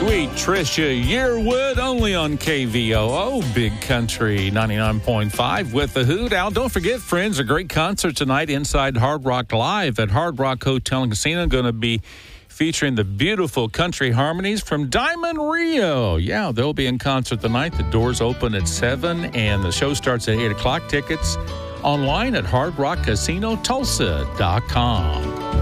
Sweet Trisha Yearwood, only on KVOO, Big Country 99.5 with The Hoot. Al, don't forget, friends, a great concert tonight inside Hard Rock Live at Hard Rock Hotel and Casino. Going to be featuring the beautiful country harmonies from Diamond Rio. Yeah, they'll be in concert tonight. The doors open at 7 and the show starts at 8 o'clock. Tickets online at hardrockcasinotulsa.com.